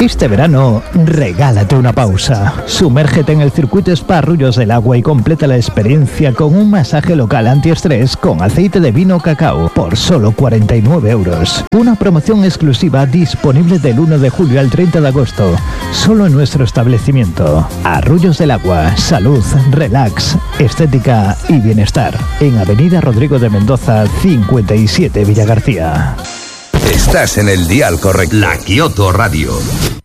Este verano, regálate una pausa. Sumérgete en el circuito Spa Arroyos del Agua y completa la experiencia con un masaje local antiestrés con aceite de vino cacao por solo 49 euros. Una promoción exclusiva disponible del 1 de julio al 30 de agosto, solo en nuestro establecimiento. Arroyos del Agua, salud, relax, estética y bienestar. En Avenida Rodrigo de Mendoza, 57 Villagarcía. Estás en el dial correcto. La Kioto Radio.